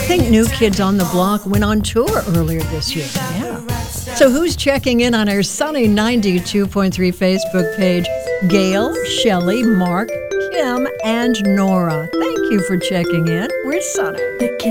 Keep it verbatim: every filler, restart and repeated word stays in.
think New Kids on the Block went on tour earlier this year. Yeah. So who's checking in on our Sunny ninety-two point three Facebook page? Gail, Shelley, Mark, Kim, and Nora. Thank you for checking in. We're Sunny.